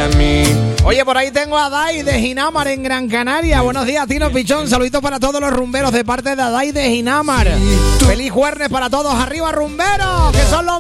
a mí. Oye, por ahí tengo a Dai de Ginamar en Gran Canaria. Buenos días, Tino Pichón. Saluditos para todos los rumberos de parte de Dai de Ginamar. Feliz jueves para todos. ¡Arriba, rumberos! ¡Que son los